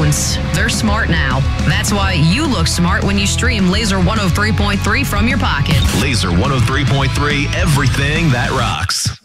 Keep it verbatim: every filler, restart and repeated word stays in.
phones. They're smart now. That's why you look smart when you stream Laser one oh three point three from your pocket. Laser one oh three point three, everything that rocks.